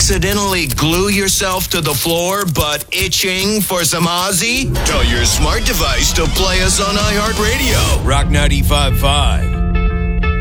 accidentally glue yourself to the floor but itching for some Ozzy? Tell your smart device to play us on iHeartRadio. Rock 95.5.